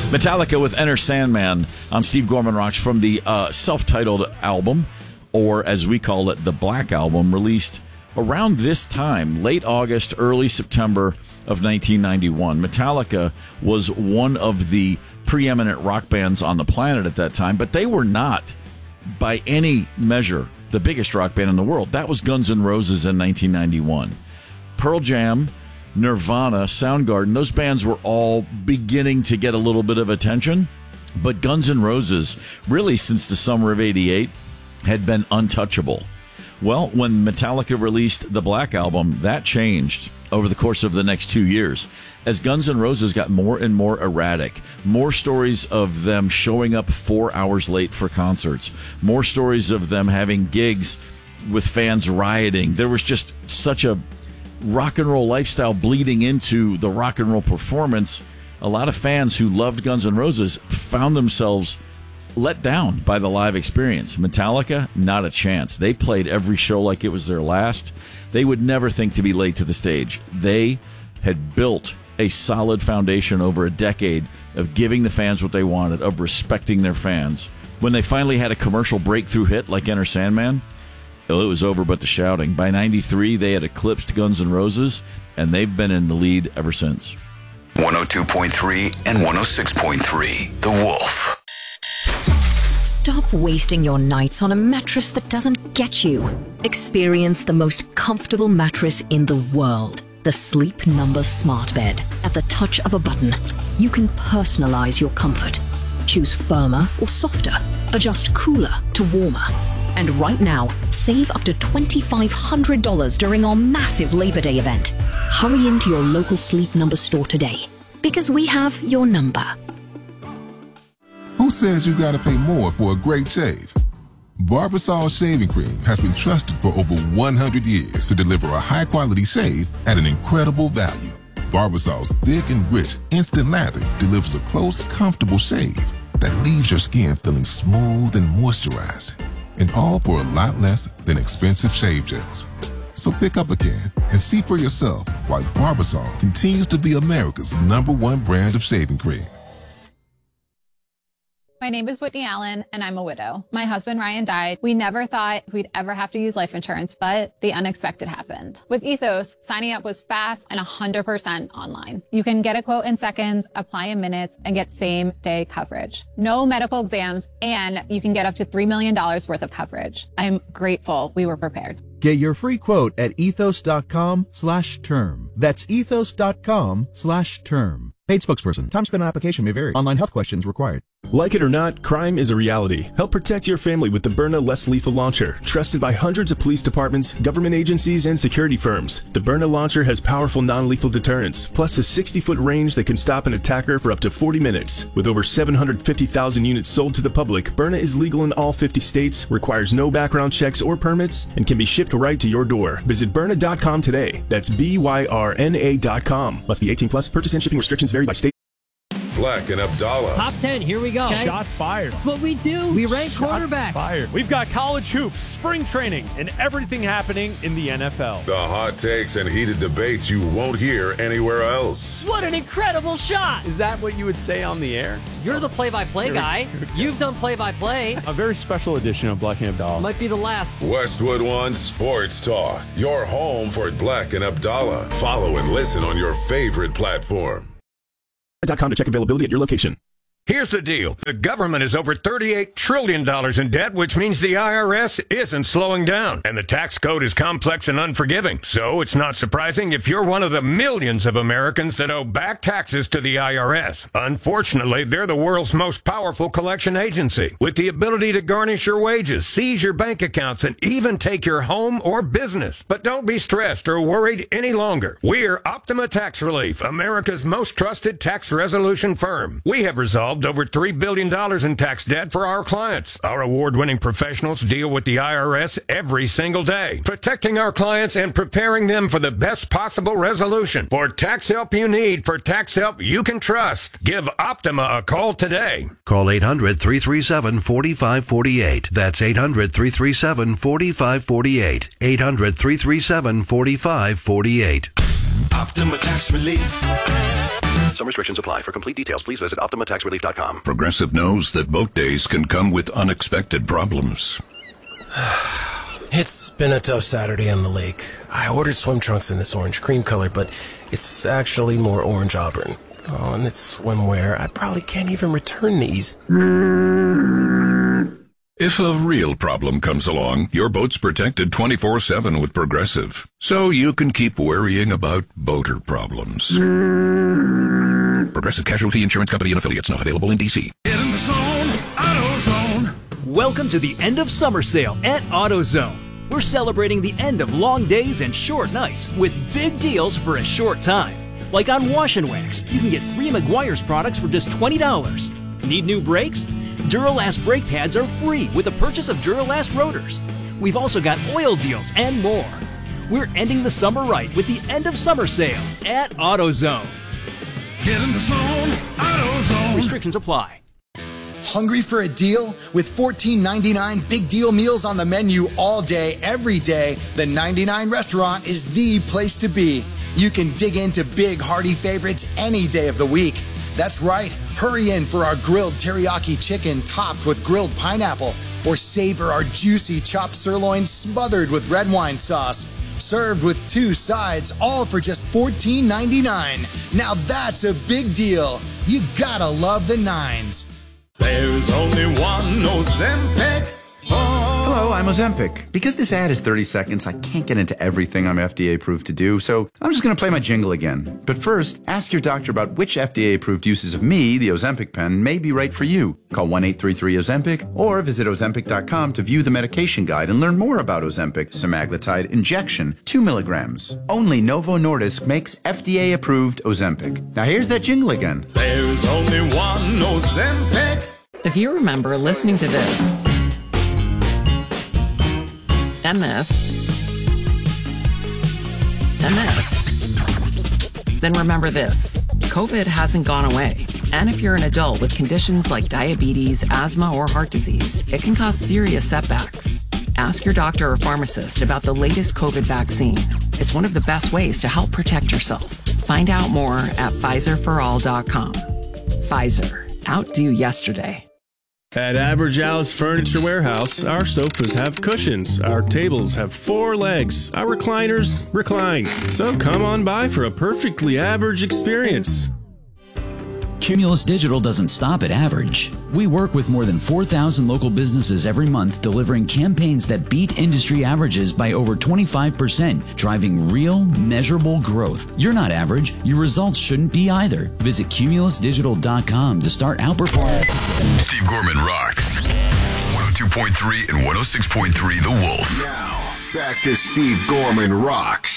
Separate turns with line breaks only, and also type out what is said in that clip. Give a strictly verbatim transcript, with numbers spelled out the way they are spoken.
Metallica with Enter Sandman. I'm Steve Gorman Rocks from the uh, self-titled album, or as we call it, the Black Album, released around this time, late August, early September of nineteen ninety-one. Metallica was one of the preeminent rock bands on the planet at that time, but they were not, by any measure, the biggest rock band in the world. That was Guns N' Roses in nineteen ninety-one. Pearl Jam, Nirvana, Soundgarden, those bands were all beginning to get a little bit of attention, but Guns N' Roses, really since the summer of eighty-eight, had been untouchable. Well, when Metallica released the Black Album, that changed over the course of the next two years. As Guns N' Roses got more and more erratic, more stories of them showing up four hours late for concerts, more stories of them having gigs with fans rioting. There was just such a rock and roll lifestyle bleeding into the rock and roll performance. A lot of fans who loved Guns N' Roses found themselves let down by the live experience. Metallica, not a chance. They played every show like it was their last. They would never think to be late to the stage. They had built a solid foundation over a decade of giving the fans what they wanted, of respecting their fans. When they finally had a commercial breakthrough hit like Enter Sandman, well, it was over but the shouting. By ninety-three, they had eclipsed Guns N' Roses, and they've been in the lead ever since.
one oh two point three and one oh six point three, The Wolf.
Stop wasting your nights on a mattress that doesn't get you. Experience the most comfortable mattress in the world. The Sleep Number Smart Bed. At the touch of a button, you can personalize your comfort. Choose firmer or softer. Adjust cooler to warmer. And right now, save up to two thousand five hundred dollars during our massive Labor Day event. Hurry into your local Sleep Number store today, because we have your number.
Who says you gotta pay more for a great shave? Barbasol Shaving Cream has been trusted for over one hundred years to deliver a high-quality shave at an incredible value. Barbasol's thick and rich instant lather delivers a close, comfortable shave that leaves your skin feeling smooth and moisturized, and all for a lot less than expensive shave gels. So pick up a can and see for yourself why Barbasol continues to be America's number one brand of shaving cream.
My name is Whitney Allen, and I'm a widow. My husband, Ryan, died. We never thought we'd ever have to use life insurance, but the unexpected happened. With Ethos, signing up was fast and one hundred percent online. You can get a quote in seconds, apply in minutes, and get same-day coverage. No medical exams, and you can get up to three million dollars worth of coverage. I'm grateful we were prepared.
Get your free quote at ethos.com slash term. That's ethos.com slash term. Paid spokesperson. Time spent on application may vary. Online health questions required.
Like it or not, crime is a reality. Help protect your family with the Byrna Less Lethal Launcher. Trusted by hundreds of police departments, government agencies, and security firms. The Byrna Launcher has powerful non-lethal deterrence, plus a sixty-foot range that can stop an attacker for up to forty minutes. With over seven hundred fifty thousand units sold to the public, Byrna is legal in all fifty states, requires no background checks or permits, and can be shipped right to your door. Visit Byrna dot com today. That's B Y R N A dot com. Must be eighteen plus. Purchase and shipping restrictions vary by state.
Black and Abdallah.
Top ten, here we go.
Okay. Shots fired.
That's what we do. We rank
Shots
quarterbacks.
Fired. We've got college hoops, spring training, and everything happening in the N F L.
The hot takes and heated debates you won't hear anywhere else.
What an incredible shot.
Is that what you would say on the air?
You're the play-by-play guy. You've done play-by-play.
A very special edition of Black and Abdallah.
Might be the last.
Westwood One Sports Talk. Your home for Black and Abdallah. Follow and listen on your favorite platform.
dot com to check availability at your location.
Here's the deal. The government is over thirty-eight trillion dollars in debt, which means the I R S isn't slowing down. And the tax code is complex and unforgiving. So it's not surprising if you're one of the millions of Americans that owe back taxes to the I R S. Unfortunately, they're the world's most powerful collection agency, with the ability to garnish your wages, seize your bank accounts, and even take your home or business. But don't be stressed or worried any longer. We're Optima Tax Relief, America's most trusted tax resolution firm. We have resolved over three billion dollars in tax debt for our clients. Our award-winning professionals deal with the I R S every single day, protecting our clients and preparing them for the best possible resolution. For tax help you need, for tax help you can trust, give Optima a call today.
Call eight hundred, three three seven, four five four eight. That's eight hundred, three three seven, four five four eight. eight hundred, three three seven, four five four eight.
Optima Tax Relief.
Some restrictions apply. For complete details, please visit Optima Tax Relief dot com.
Progressive knows that boat days can come with unexpected problems.
It's been a tough Saturday on the lake. I ordered swim trunks in this orange cream color, but it's actually more orange auburn. Oh, and it's swimwear. I probably can't even return these.
If a real problem comes along, your boat's protected twenty-four seven with Progressive, so you can keep worrying about boater problems. Progressive Casualty Insurance Company and affiliates, not available in D C.
Get in the zone, AutoZone.
Welcome to the end of summer sale at AutoZone. We're celebrating the end of long days and short nights with big deals for a short time. Like on Wash and Wax, you can get three Meguiar's products for just twenty dollars. Need new brakes? Duralast brake pads are free with the purchase of Duralast rotors. We've also got oil deals and more. We're ending the summer right with the end of summer sale at AutoZone.
Get in the zone, AutoZone.
Restrictions apply.
Hungry for a deal? With fourteen ninety-nine big deal meals on the menu all day, every day, the ninety-nine restaurant is the place to be. You can dig into big, hearty favorites any day of the week. That's right. Hurry in for our grilled teriyaki chicken topped with grilled pineapple, or savor our juicy chopped sirloin smothered with red wine sauce. Served with two sides, all for just fourteen ninety-nine. Now that's a big deal. You gotta love the nines.
There's only one Ozempic.
Hello, I'm Ozempic. Because this ad is thirty seconds, I can't get into everything I'm F D A approved to do, so I'm just going to play my jingle again. But first, ask your doctor about which F D A approved uses of me, the Ozempic pen, may be right for you. Call one eight three three Ozempic or visit Ozempic dot com to view the medication guide and learn more about Ozempic semaglutide injection, two milligrams. Only Novo Nordisk makes F D A approved Ozempic. Now here's that jingle again.
There's only one Ozempic.
If you remember listening to this, and this, and this, then remember this. COVID hasn't gone away. And if you're an adult with conditions like diabetes, asthma, or heart disease, it can cause serious setbacks. Ask your doctor or pharmacist about the latest COVID vaccine. It's one of the best ways to help protect yourself. Find out more at Pfizer for all dot com. Pfizer. Outdo yesterday.
At Average Al's Furniture Warehouse, our sofas have cushions, our tables have four legs, our recliners recline. So come on by for a perfectly average experience.
Cumulus Digital doesn't stop at average. We work with more than four thousand local businesses every month, delivering campaigns that beat industry averages by over twenty-five percent, driving real, measurable growth. You're not average. Your results shouldn't be either. Visit Cumulus Digital dot com to start outperforming today.
Steve Gorman rocks. one oh two point three and one oh six point three The Wolf.
Now, back to Steve Gorman rocks.